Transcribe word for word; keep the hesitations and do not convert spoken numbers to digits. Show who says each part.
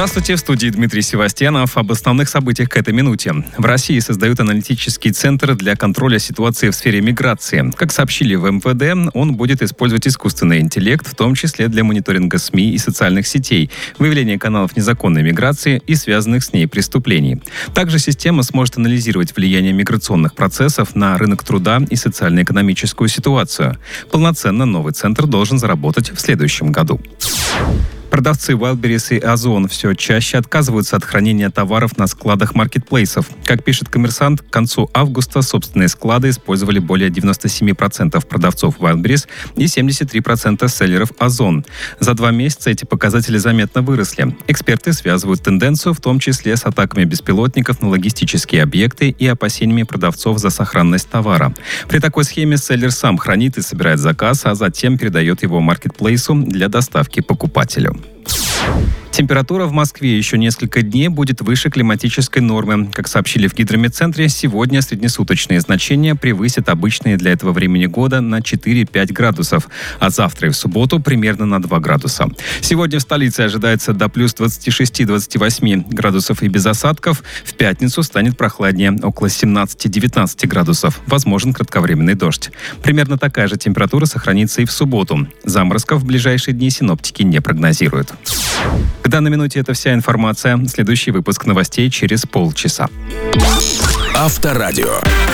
Speaker 1: Здравствуйте, в студии Дмитрий Севастьянов. Об основных событиях к этой минуте. В России создают аналитический центр для контроля ситуации в сфере миграции. Как сообщили в эм вэ дэ, он будет использовать искусственный интеллект, в том числе для мониторинга СМИ и социальных сетей, выявления каналов незаконной миграции и связанных с ней преступлений. Также система сможет анализировать влияние миграционных процессов на рынок труда и социально-экономическую ситуацию. Полноценно новый центр должен заработать в следующем году. Продавцы Wildberries и Озон все чаще отказываются от хранения товаров на складах маркетплейсов. Как пишет «Коммерсант», к концу августа собственные склады использовали более девяносто семь процентов продавцов Wildberries и семьдесят три процента селлеров Озон. За два месяца эти показатели заметно выросли. Эксперты связывают тенденцию в том числе с атаками беспилотников на логистические объекты и опасениями продавцов за сохранность товара. При такой схеме селлер сам хранит и собирает заказ, а затем передает его маркетплейсу для доставки покупателю. Температура в Москве еще несколько дней будет выше климатической нормы. Как сообщили в гидрометцентре, сегодня среднесуточные значения превысят обычные для этого времени года на четыре-пять градусов, а завтра и в субботу примерно на два градуса. Сегодня в столице ожидается до плюс двадцать шесть - двадцать восемь градусов и без осадков. В пятницу станет прохладнее, около семнадцать-девятнадцать градусов. Возможен кратковременный дождь. Примерно такая же температура сохранится и в субботу. Заморозков в ближайшие дни синоптики не прогнозируют. К данной минуте это вся информация. Следующий выпуск новостей через полчаса.
Speaker 2: Авторадио.